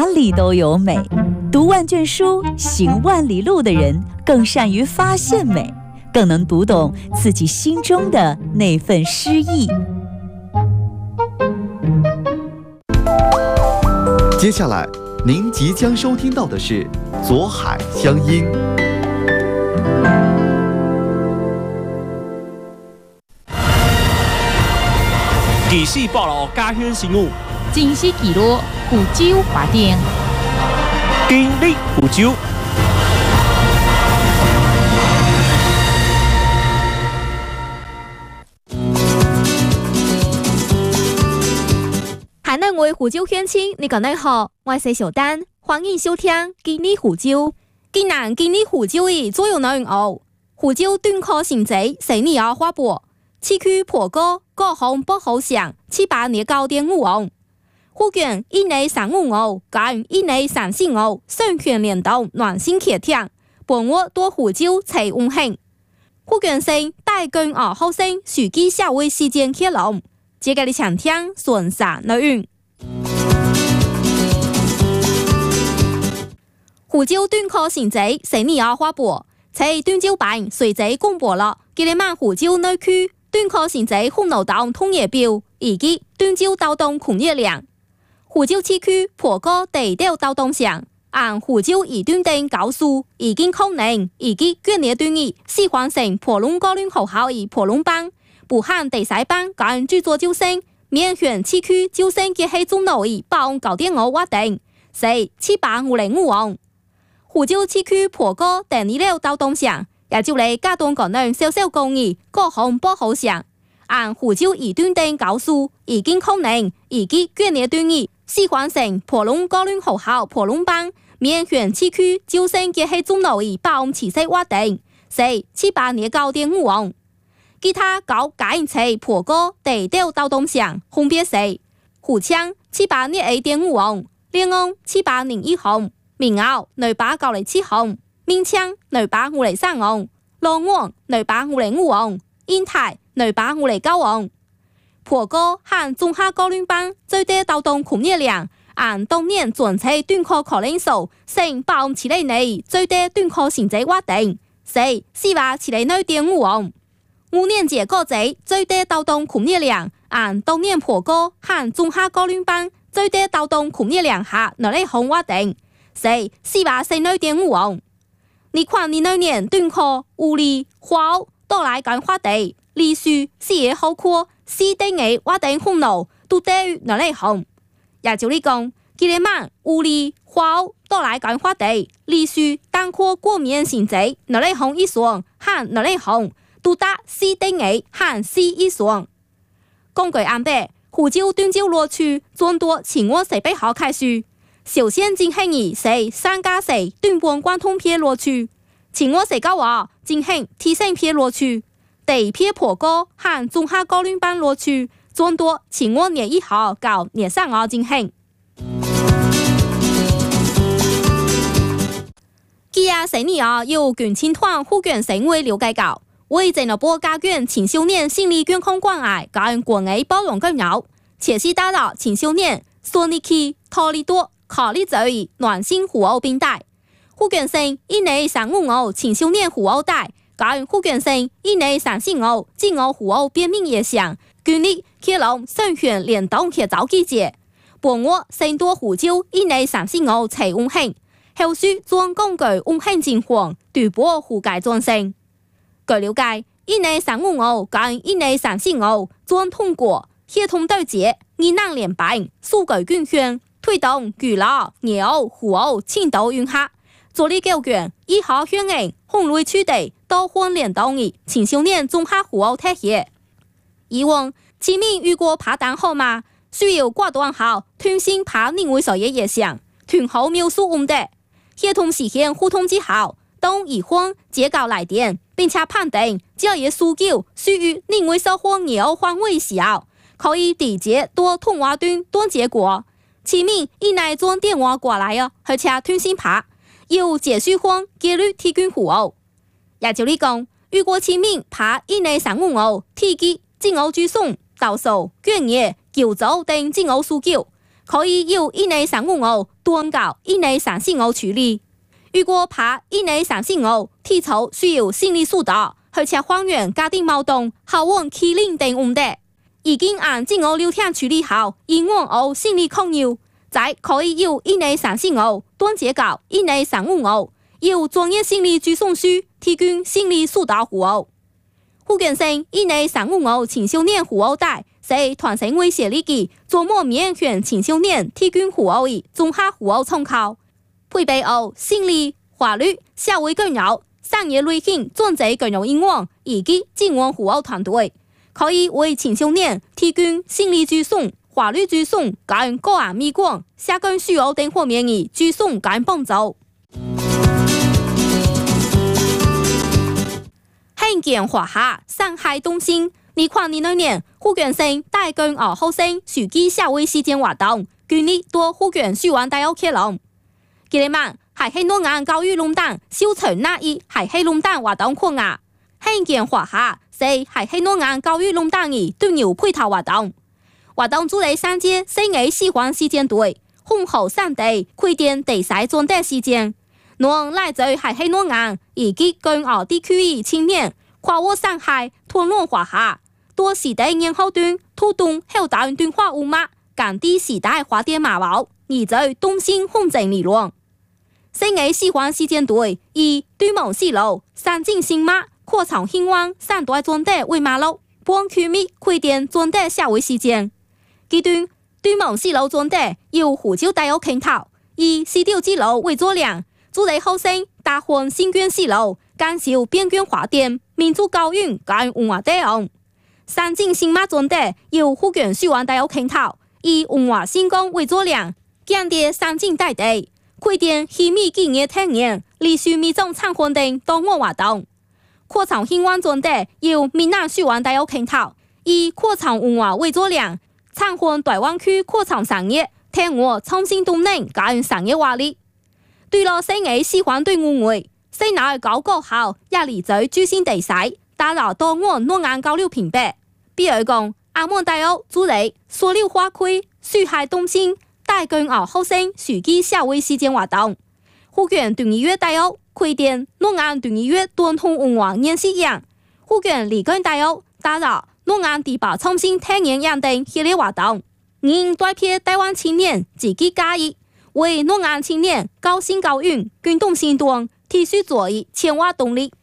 哪里都有美。读万卷书，行万里路的人更善于发现美，更能读懂自己心中的那份诗意。 接下来您即将收听到的是左海乡音。 记事报道家乡新闻， 真实记录福州话电， 今日福州。 海南话福州乡亲，你讲你好，我是小丹，欢迎收聽今日福州。今日福州嘅主要內容有：福州短考成績4年後發布，市區破高，各項不好上，7、8年高點5項。福建1年35號，跟1年34號，雙權聯動暖心協調，本我多福州齊運行。福建省大軍2號省書記社會事件揭露。接下來請聽順沙內容。福州短考成績4年後發布，在短招辦隨即公布了吉林曼福州內區短考成績紅腦檔統一表以及短招勞動訓練量。福州市區破高地道勞動上，按福州移短等高數已經考能以及卷列短語喜歡成普通高齡學校與普通班。武漢第4班跟著作招生，免選市區招生嘅係中路以89點5劃定，47855項。福州市區破高第2了勞動上，也就嚟家當可能小小工藝各項不好上，按福州移短等高數已經考能以及卷列短語喜歡成普通高齡學校普通班，免選市區招生嘅係中路以87劃定，47829點5項。其他高家人車破高地道勞動上，分別是湖昌781.5項，連安701項，明澳297項，明昌253項，龍王255項，英泰259項。破高和中下高齡班最低勞動訓練量，按當年全車短考考齡數成857內最低短考成績劃定479.5項。5年級高職最低勞動訓練量，按當年破高和中下高齡班最低勞動訓練量下2項劃定449.5項。你看你那年短考物理、化學都來講劃定，歷史4好課4等嘅劃定紅腦都低於2項。也就你講，吉林曼物理、化學都來講劃定，歷史單科過面成績2項以上和2項。都達4等嘅和4以上。根據安排，福州短招錄取眾多前我4倍考開書，首先進行的是3+4短半貫通篇錄取，前我4個話進行提升篇錄取，第一篇破高和中下高齡班錄取眾多前我年1號到年3號進行。今日4年後由軍青團福建省委了解到。為進一步加強青少年心理健康關愛跟國內包容更好，切實達到青少年順利去脫離多考慮在於暖心互毆並帶。福建省1年35號青少年互毆帶跟福建省1年34號自我互毆變名也上，建立開龍雙權聯動協調機制。本我成都福州1年34號齊運行，後續將根據運行情況逐步覆蓋全省。據了解，1年35號跟1年34號將通過協同對接、疑難聯辦、數據捐獻、推動娛樂、夜毆、互毆、青島融合，助力教育以好宣揚紅類區地多歡聯動的青少年綜合互毆體系。以往前面如果爬單號碼，需要掛斷後團先爬另外所嘢嘢上，團後描述唔得，協同實現互通之後，當以歡結構來電。並且判定只要有訴求屬於另外受歡迎範圍時候，可以直接到通話端當結果。前面以內裝電話過來而且團先拍，要結束方紀律提供服務。也就你講，如果前面拍1年35號提及自我主送、投訴、捐業、求助等自我訴求， 可以由1.35吨到1.34处理。如果爬1.34體操需要心理疏導，而且還原家庭矛盾，效往欺凌等問題。已經按自我聊天處理後，以往心理抗擾，再可以由1.34段接到1.35由專業心理諮詢師提供心理疏導服務。福建省1.35青少年服務隊是團省威脅力嘅做某面向青少年提供服務嘅綜合服務窗口，配備心理、法律、社會教育、產業類型專職教育應用以及支援服務團隊，可以為青少年提供心理諮詢、法律諮詢、個案美觀、社會需要等方面嘅諮詢及幫助。慶建華夏上海東升，2022年福建省大江澳後生暑期社會實踐活動，今日到福建書院大學開龍。今日晚係黑龍江教育龍堂小春那一係黑龍江活動擴雅，慶建華夏是係黑龍江教育龍堂嘅對牛配套活動。活動主題3屆4A喜歡實踐隊，紅後3地開展地勢專題實踐，讓來自係黑龍江以及江澳地區嘅青年跨過上海，通往華夏，多時代年後段推動後代對話文化，降低時代花點馬毛，而在東升紅證理論。4A喜歡實踐隊以對夢四路、三進新馬、擴場興旺3大專題為馬路，幫區民開展專題社會實踐。其中對夢四路專題由湖州大學牽頭，以四條之路為作量，主題後生大換新卷四路，減少邊緣化點、民族教育及文化內容。三進新馬專題由福建書院大學牽頭，以文化新光為作量，降低三進大地，開展戲迷紀念體驗、歷史迷蹤參觀等多元活動。擴場興旺專題由閩南書院大學牽頭，以擴場文化為作量，參觀大灣區擴場產業、提我創新動能及產業活力。對了4A喜歡隊伍外，西南高校後也嚟在珠心地勢，打造多元多元交流品牌。比如講，阿門大學主理塑料花區、樹海東升、大江澳後生暑期社會實踐活動。福建傳藝樂大學開展多元傳藝樂傳統文化研習營。福建理工大學打造多元地方創新體驗營等系列活動，應代表台灣青年積極加入，為多元青年高性教育、運動行動、體恤作業強化動力。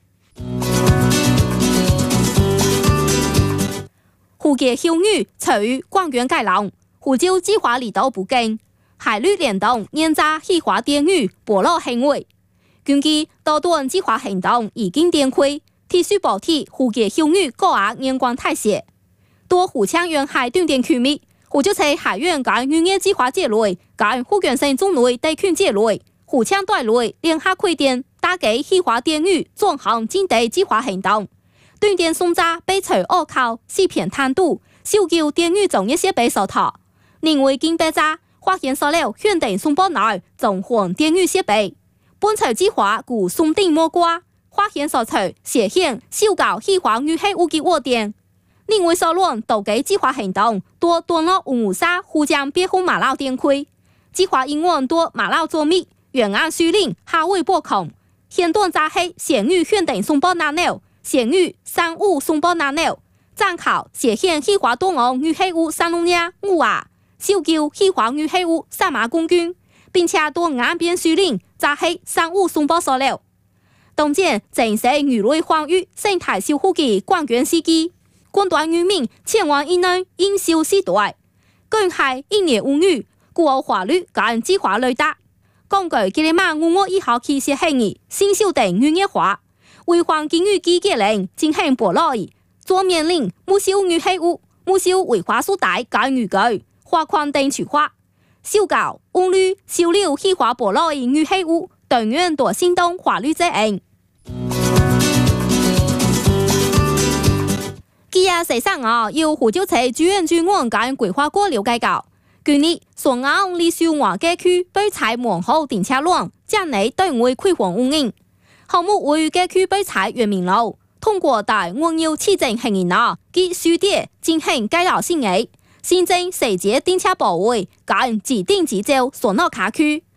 福建休漁參與廣園改良，湖州計劃離島不更，海陸聯動研製氣化電魚保留行為。根據多段計劃行動已經展開，體恤保體福建休漁高額陽光太斜，多湖腔沿海斷點區域，湖州市海園及漁業計劃界內及福建省種類地區界內，湖腔帶內聯合開展大計氣化電魚轉行經濟計劃行動。斷點送炸被除惡靠視片探度，小叫電魚種一些被受托，另外經被炸發現所料현定送波內總換電魚設備，本場計劃故送定莫瓜，發現所除寫現小搞氣化與黑污嘅窩點。另外所論多計計劃行動多斷落烏沙湖江別湖馬路電區，計劃應用多馬路作密，遠岸樹林下位波孔，現段炸黑鮮魚현定送波南牛。鮮魚三五送波南牛，參考寫現氣化多昂與黑污三龍亞烏啊，小叫氣化與黑污三馬公軍，並且多岸邊樹林炸黑三五送波所料。當前正是魚類環域生態修復嘅關鍵時機，廣大漁民千萬以內應小時代，更係一年無魚，故有法律及計劃雷達。根據今年5月1號起實行嘅新修訂漁業法。為環境與季節令進行保留，做面臨沒收漁黑污、沒收違法數帶及漁具、罰款等處罰，小搞誤率收留氣化保留漁黑污，當然多行動法律責任。今日13由湖州市主任專案及規劃過了解到，今日雙岸離樹灣街區被採門後停車亂，將內單位開放運營。項目位於街區被採原民路，通過大安要市政行人及書店進行改造性嘅新增细节电车部位，甲指定指照所有卡区。